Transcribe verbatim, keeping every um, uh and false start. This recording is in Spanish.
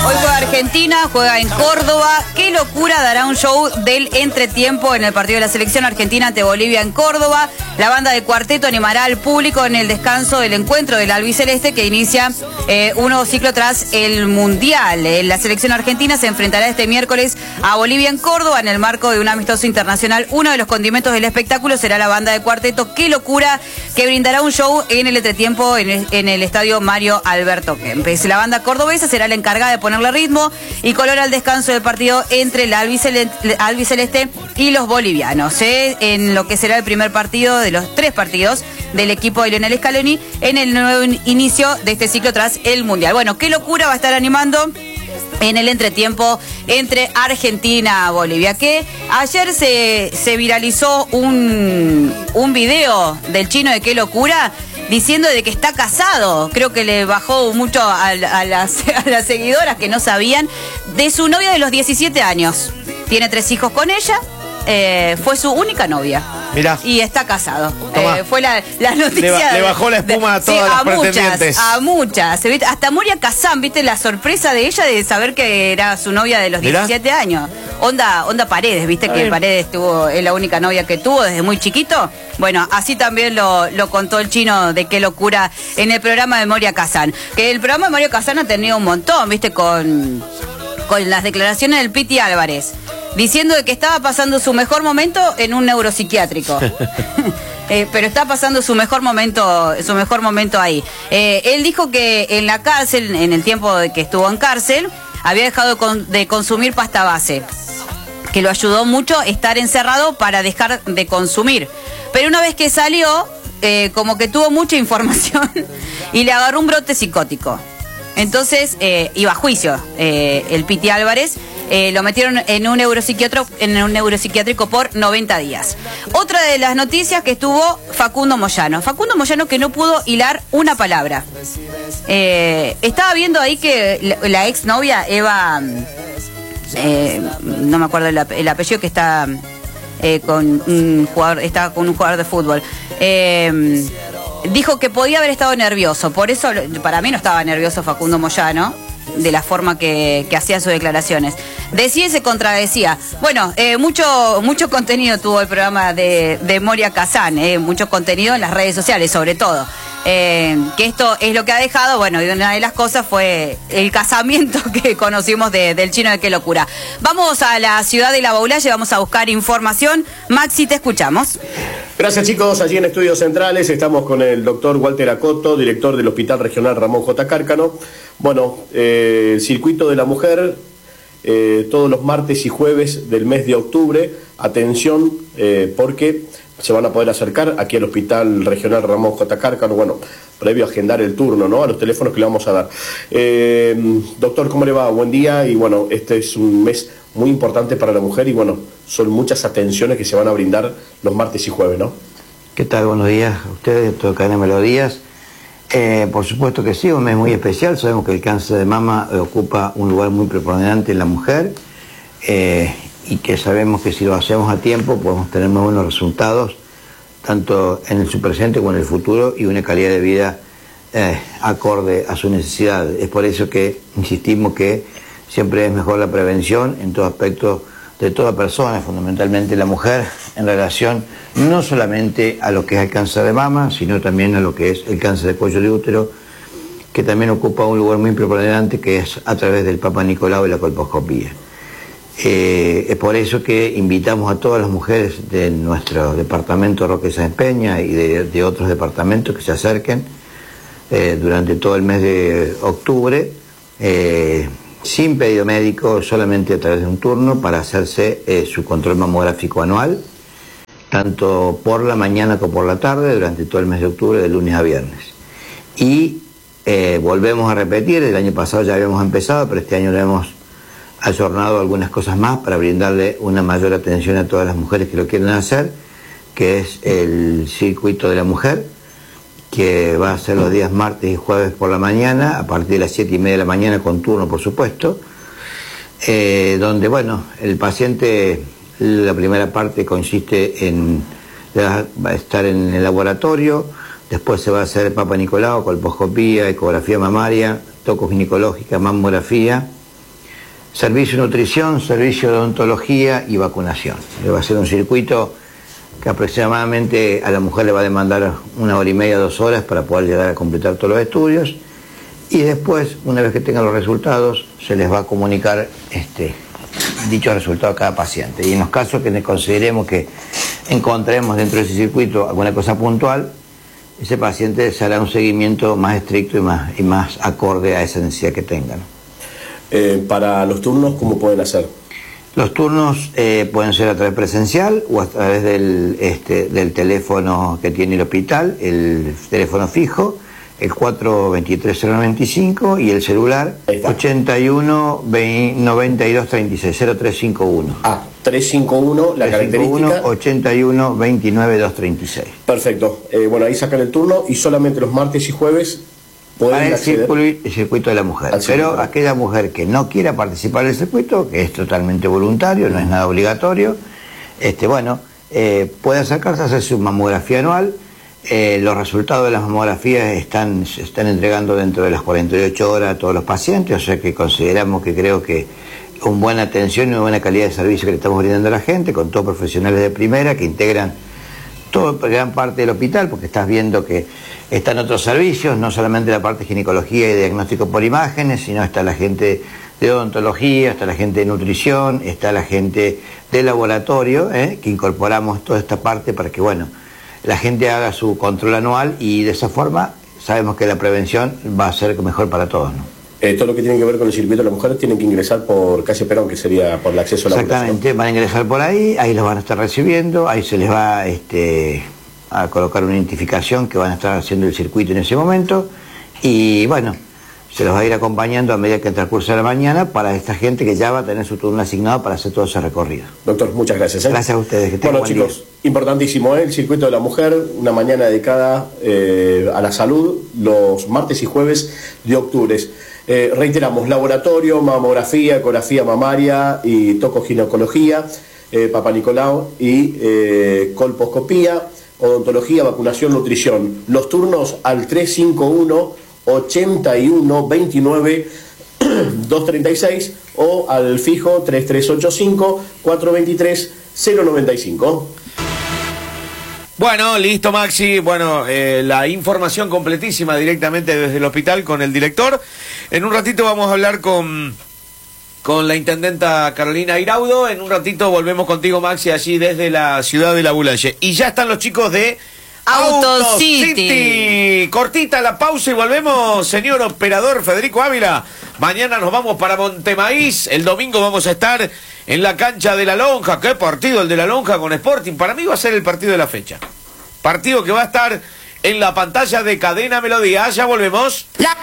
Hoy juega Argentina, juega en Córdoba. Qué locura, dará un show del entretiempo en el partido de la selección argentina ante Bolivia en Córdoba. La banda de cuarteto animará al público en el descanso del encuentro del albiceleste que inicia eh, un nuevo ciclo tras el Mundial. Eh, la selección argentina se enfrentará este miércoles a Bolivia en Córdoba en el marco de un amistoso internacional. Uno de los condimentos del espectáculo será la banda de cuarteto Qué locura, que brindará un show en el entretiempo en el, en el estadio Mario Alberto Kempes. La banda cordobesa será la encargada de ponerle ritmo y color al descanso del partido entre el albiceleste, albiceleste y los bolivianos, ¿eh? En lo que será el primer partido de los tres partidos del equipo de Lionel Scaloni en el nuevo inicio de este ciclo tras el Mundial. Bueno, Qué locura va a estar animando en el entretiempo entre Argentina y Bolivia, que ayer se, se viralizó un, un video del Chino de Qué locura diciendo de que está casado. Creo que le bajó mucho a, a, las, a las seguidoras que no sabían, de su novia de los diecisiete años. Tiene tres hijos con ella, eh, fue su única novia. Mirá. Y está casado. Eh, fue la, la noticia. Le, ba, le bajó la espuma de, a todas sí, las a pretendientes. Muchas, a muchas. Hasta Moria Kazan, viste la sorpresa de ella de saber que era su novia de los Mirá. diecisiete años. Onda, onda Paredes, viste a que ver. Paredes tuvo, es la única novia que tuvo desde muy chiquito. Bueno, así también lo, lo contó el Chino de Qué locura en el programa de Moria Kazan. Que el programa de Moria Kazan ha tenido un montón, viste, con, con las declaraciones del Piti Álvarez, diciendo de que estaba pasando su mejor momento en un neuropsiquiátrico. eh, pero está pasando su mejor momento, su mejor momento ahí. Eh, él dijo que en la cárcel, en el tiempo de que estuvo en cárcel, había dejado con, de consumir pasta base, que lo ayudó mucho estar encerrado para dejar de consumir. Pero una vez que salió, eh, como que tuvo mucha información y le agarró un brote psicótico. Entonces eh, iba a juicio eh, el Piti Álvarez. Eh, lo metieron en un neuropsiquiátrico, en un neuropsiquiátrico por noventa días. Otra de las noticias que estuvo Facundo Moyano. Facundo Moyano que no pudo hilar una palabra. Eh, estaba viendo ahí que la, la exnovia Eva, eh, no me acuerdo el, el apellido, que está eh, con un jugador, está con un jugador de fútbol. Eh, dijo que podía haber estado nervioso. Por eso, para mí no estaba nervioso Facundo Moyano, de la forma que, que hacía sus declaraciones. Decía y se contradecía. Bueno, eh, mucho mucho contenido tuvo el programa de, de Moria Kazan, eh, mucho contenido en las redes sociales, sobre todo. Eh, que esto es lo que ha dejado, bueno, y una de las cosas fue el casamiento que conocimos de, del Chino de Qué locura. Vamos a la ciudad de La Baulalle, vamos a buscar información. Maxi, te escuchamos. Gracias, chicos. Allí en Estudios Centrales estamos con el doctor Walter Acoto, director del Hospital Regional Ramón J. Cárcano. Bueno, eh, el circuito de la mujer, eh, todos los martes y jueves del mes de octubre. Atención, eh, porque se van a poder acercar aquí al Hospital Regional Ramón J. Cárcano, bueno, previo a agendar el turno, ¿no?, a los teléfonos que le vamos a dar. Eh, doctor, ¿cómo le va? Buen día. Y bueno, este es un mes muy importante para la mujer y bueno, son muchas atenciones que se van a brindar los martes y jueves, ¿no? ¿Qué tal? Buenos días a ustedes, todo Cadena Melodías. Eh, por supuesto que sí, un mes muy especial. Sabemos que el cáncer de mama eh, ocupa un lugar muy preponderante en la mujer, eh, y que sabemos que si lo hacemos a tiempo podemos tener muy buenos resultados, tanto en su presente como en el futuro, y una calidad de vida eh, acorde a su necesidad. Es por eso que insistimos que siempre es mejor la prevención en todo aspecto de toda persona, fundamentalmente la mujer, en relación no solamente a lo que es el cáncer de mama, sino también a lo que es el cáncer de cuello de útero, que también ocupa un lugar muy preponderante, que es a través del Papa Nicolau y la colposcopía. Eh, es por eso que invitamos a todas las mujeres de nuestro departamento Roque Sáenz Peña y de, de otros departamentos que se acerquen eh, durante todo el mes de octubre, eh, sin pedido médico, solamente a través de un turno, para hacerse eh, su control mamográfico anual, tanto por la mañana como por la tarde, durante todo el mes de octubre, de lunes a viernes. Y eh, volvemos a repetir, el año pasado ya habíamos empezado, pero este año le hemos ayornado algunas cosas más para brindarle una mayor atención a todas las mujeres que lo quieren hacer, que es el circuito de la mujer, que va a ser los días martes y jueves por la mañana, a partir de las siete y media de la mañana, con turno por supuesto, eh, donde, bueno, el paciente, la primera parte consiste en, va a estar en el laboratorio, después se va a hacer el Papa Nicolau, colposcopía, ecografía mamaria, toco ginecológica, mamografía, servicio de nutrición, servicio de odontología y vacunación. Le va a ser un circuito que aproximadamente a la mujer le va a demandar una hora y media, dos horas para poder llegar a completar todos los estudios, y después, una vez que tengan los resultados, se les va a comunicar este, dicho resultado a cada paciente. Y en los casos que consideremos que encontremos dentro de ese circuito alguna cosa puntual, ese paciente se hará un seguimiento más estricto y más, y más acorde a esa necesidad que tengan. Eh, para los turnos, ¿cómo pueden hacer? Los turnos eh, pueden ser a través presencial o a través del, este, del teléfono que tiene el hospital, el teléfono fijo, el cuatro dos tres cero nueve cinco, y el celular ochenta y uno noventa y dos treinta y seis, cero tres cinco uno. Ah, trescientos cincuenta y uno, la característica. ochenta y uno veintinueve doscientos treinta y seis. Perfecto. Eh, bueno, ahí sacan el turno y solamente los martes y jueves pueden el acceder. circuito, el circuito de la mujer. Pero aquella mujer que no quiera participar del circuito, que es totalmente voluntario, no es nada obligatorio, este, bueno, eh, puede acercarse a hacer su mamografía anual. Eh, los resultados de las mamografías están, se están entregando dentro de las cuarenta y ocho horas a todos los pacientes, o sea que consideramos que creo que una buena atención y una buena calidad de servicio que le estamos brindando a la gente, con todos profesionales de primera que integran toda gran parte del hospital, porque estás viendo que están otros servicios, no solamente la parte de ginecología y diagnóstico por imágenes, sino está la gente de odontología, está la gente de nutrición, está la gente de laboratorio, ¿eh? que incorporamos toda esta parte para que, bueno, la gente haga su control anual, y de esa forma sabemos que la prevención va a ser mejor para todos, ¿no? Eh, todo lo que tiene que ver con el circuito de las mujeres tienen que ingresar por calle Perón, que sería por el acceso a la Exactamente, van a ingresar por ahí, ahí los van a estar recibiendo, ahí se les va este, a colocar una identificación que van a estar haciendo el circuito en ese momento, y bueno, se los va a ir acompañando a medida que transcursa la mañana para esta gente que ya va a tener su turno asignado para hacer todo ese recorrido. Doctor, muchas gracias. ¿eh? Gracias a ustedes. Que bueno, chicos, día. Importantísimo, ¿eh? El circuito de la mujer, una mañana dedicada eh, a la salud, los martes y jueves de octubre. Eh, reiteramos, laboratorio, mamografía, ecografía mamaria y tocoginecología, eh, Papa Nicolau y eh, colposcopía, odontología, vacunación, nutrición. Los turnos al tres cinco uno ochenta y uno veintinueve doscientos treinta y seis o al fijo tres tres ocho cinco cuatro dos tres cero nueve cinco. Bueno, listo, Maxi. Bueno, eh, la información completísima directamente desde el hospital con el director. En un ratito vamos a hablar con, con la intendenta Carolina Iraudo. En un ratito volvemos contigo, Maxi, allí desde la ciudad de La Boulange. Y ya están los chicos de AutoCity. Auto Cortita la pausa y volvemos, señor operador Federico Ávila. Mañana nos vamos para Montemaíz. El domingo vamos a estar en la cancha de La Lonja. ¿Qué partido el de La Lonja con Sporting? Para mí va a ser el partido de la fecha. Partido que va a estar en la pantalla de Cadena Melodía. Ya volvemos. La